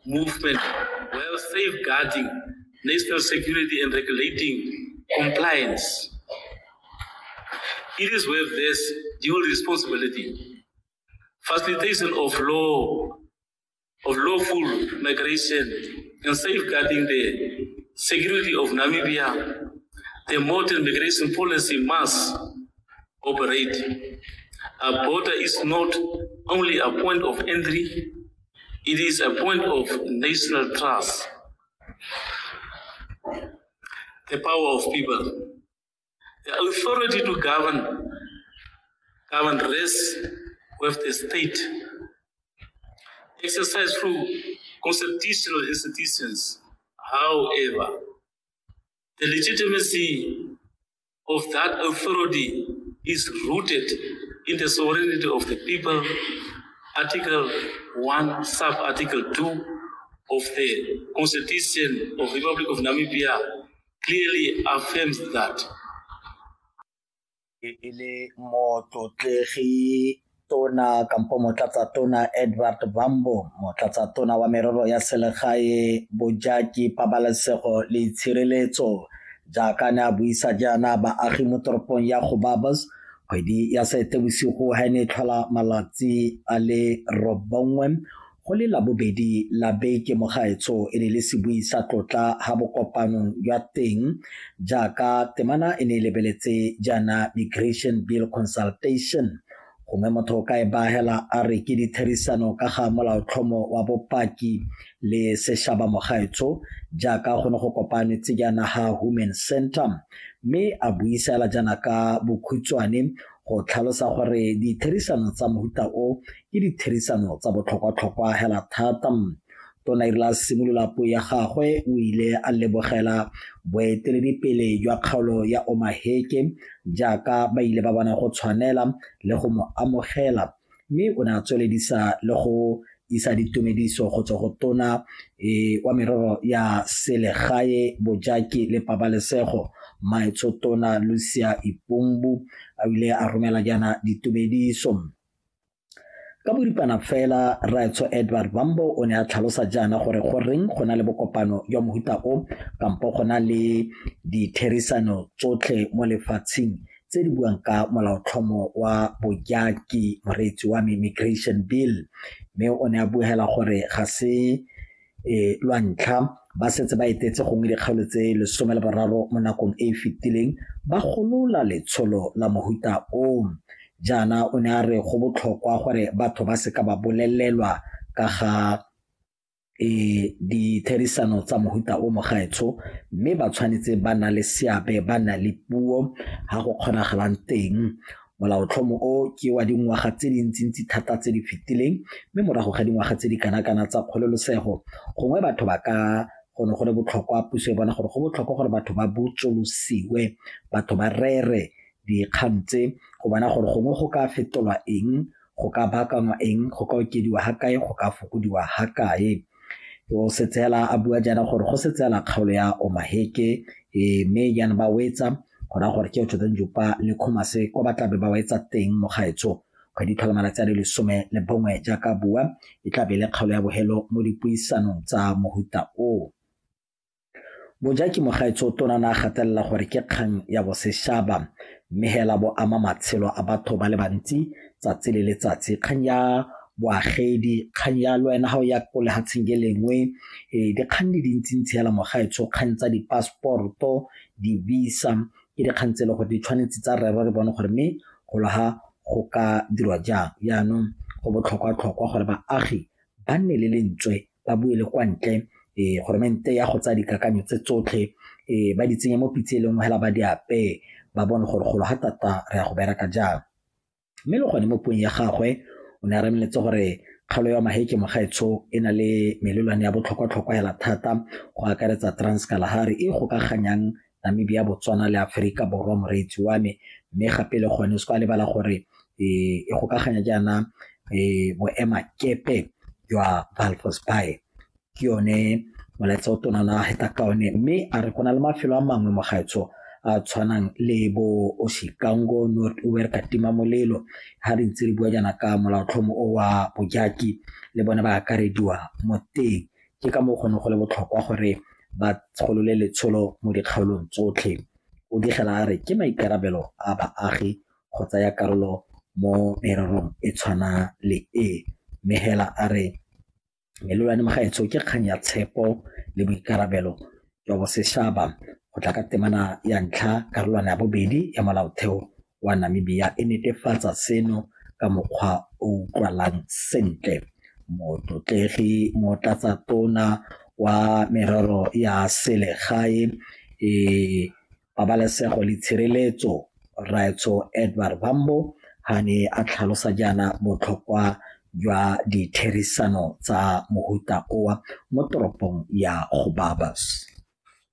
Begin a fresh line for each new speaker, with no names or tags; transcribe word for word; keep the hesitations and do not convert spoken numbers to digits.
movement while safeguarding national security and regulating compliance. It is with this dual responsibility, facilitation of law, of lawful migration, and safeguarding the security of Namibia, the modern migration policy must operate. A border is not only a point of entry, it is a point of national trust. The power of people. The authority to govern, govern rests with the state, exercised through constitutional institutions. However, the legitimacy of that authority is rooted in the sovereignty of the people. Article one, sub-article two of the Constitution of the Republic of Namibia clearly affirms that.
Ile motlotlegi tona kampo motlatsa tona Edward Bambo motlatsa tona wa merero ya selegae Bojaki Pabalesego le Tshireletso jaaka ne a buisa jana baagi mo toropong ya Gobabas kgwedi ya Seetebosigo ha ne tlhola malatsi a le robongwe go le la bobedi la beke mogaetso e le se buisa tlotla ha bokopano ya teng jaaka temana e ne lebeletse jana migration bill consultation gongwe motho ka e bahela a re ke ditherisano ka ga molaotlhomo wa bopaki le seshaba mogaetso jaaka go ne go kopanetse jana ha women center mme a buisela jana ka bokhutswane go tlhalosa gore ditherisano tsa mohuta o ke ditherisano tsa botlhokwa-tlhokwa hela thata. Tona Irla simolola puo ya gagwe o ile a lebogela boeteledipele jwa kgaolo ya Omaheke jaaka ba ile ba bona go tshwanela le go mo amogela mme o ne a tsweledisa le go isa ditumediso go tswa go tona e wa merero ya selegae Bojaki le Pabalesego Maitso tona Lucia Ipumbu a ile a romela jana ditumediso ka boripana fela Raitso Edward Bambo o ne a tlhalosa jana gore go reng go na le bokopano ya mohuta o kampo go na le ditherisano tsotlhe mo lefatsheng tse di buang ka molaotlhomo wa Bojaki moreetsi wa immigration bill mme o ne a buhela gore ga se e lwantlha ba setse ba etetse gongwe dikgaolo tse lesome le boraro mo nakong e fetileng ba golola letsholo la mohuta o jana o ne a re go botlhokwa gore batho ba se ka ba bolelelwa ka ga e ditherisano tsa mohuta o mogaetso mme ba tshwanetse ba na le seabe ba na le puo ha go kgonagalang teng molaotlhomo o ke wa dingwaga tse dintsintsi thata tse di fetileng mme morago ga dingwaga tse di kanakana tsa kgololosego gongwe batho ba ka gone go le botlhokwa puso e bona gore go botlhokwa gore batho ba botsolosiwe batho ba rere dikgang tse go bona gore gongwe go ka fetolwa eng go ka baakangwa eng go ka okediwa ha kae go ka fokodiwa ha kae o setsela a bua jana gore go setsela kgaolo ya Omaheke e mme yana ba wetsa gona gore ke Jordan Jupa le Khomase kwa batlabe ba wetsa teng mogaetso go di tlhola malatsi a le lesome le bongwe jaaka bua e tla be le kgaolo ya bohelo mo dipuisanong tsa mohuta o Bojaki mogaetso tona na gatella gore ke kgang ya boseshaba mme hela bo ama matshelo a batho ba le bantsi tsa tsele letsatsi kgang ya boagedi kgang ya lwena ha o ya go le hatsingelengwe e dikgang di dintsintsi hela mogaetso kgang tsa di passporto di visa ke dikgang tse le go di tshwanetse tsa rero re bona gore me go laha go ka dirwa jang yaanong go botlhokwa tlhokwa gore baagi ba nne le lentswe ba bue le kwa ntle e goromente ya go tsa dikakanyo tse tsotlhe e ba di tsenya mo pitseleng hela ba di ape ba bona gore go laha tata re ya go bereka jang mme le gone mo puong ya gagwe o ne a remeletse gore kgaolo ya Omaheke mogaetso e na le melelwane ya botlhokwa-tlhokwa hela thata go akaretsa Transkalahari e go ka ganyang Namibia Botswana le Afrika Borwa moreetsi wa me mme gape le gone se kwa lebala gore e go ka ganya jana e boema kepe jwa Walvis Bay ke yone moletsa o tona na heta kaone mme a re kona le mafelo a mangwe mogaetso a tshwanang le bo Oshikango North Uwer Katima Molelo ha re ntse re bua jana ka molaotlhomo o wa Bojaki le bona ba akarediwa mo teng ke ka mo go go le botlhokwa gore ba tsholole letsholo mo dikgaolong tsotlhe. O digela a re ke maikarabelo a baagi go tsaya karolo mo mererong e tshwana le e, mme hela a re melelwane magaetsho ke kgang ya tshepo le boikarabelo jwa bosetšhaba go tla ka temana ya ntlha karolwana ya bobedi ya molaotheo wa Namibia e netefatsa seno ka mokgwa o utlwalang sentle. Motlotlegi Motlatsatona wa merero ya selegae e pabalesego le tshireletso Raitso Edward Bambo ha ne a tlhalosa jaana botlhokwa jwa ditherisano tsa mohuta oa mo toropong ya Gobabis.